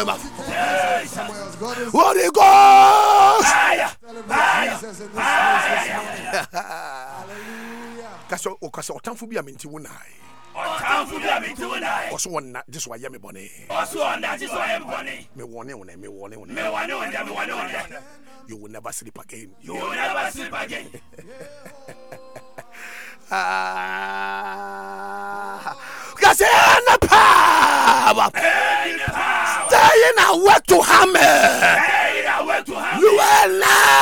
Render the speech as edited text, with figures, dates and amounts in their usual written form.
Holy Ghost. Kaso otamfo bi amenti wonai. Also one this why me bonny. Me warning. You will never sleep again. Kasi na power. Stay in a work to hammer. You will not.